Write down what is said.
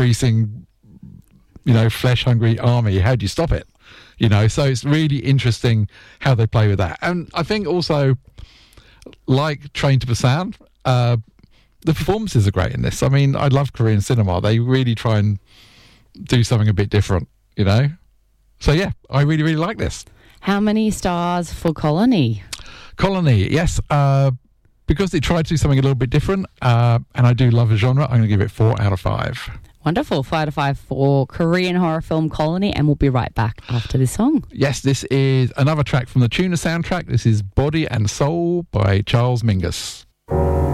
increasing, flesh-hungry army. How do you stop it? So it's really interesting how they play with that. And I think also, like Train to Busan, the performances are great in this. I mean, I love Korean cinema. They really try and do something a bit different, So yeah, I really, really like this. How many stars for Colony? Colony, yes. Because they tried to do something a little bit different, and I do love the genre, I'm going to give it 4 out of 5. Wonderful. 4 out of 5 for Korean horror film Colony, and we'll be right back after this song. Yes, this is another track from the Tuna soundtrack. This is Body and Soul by Charles Mingus.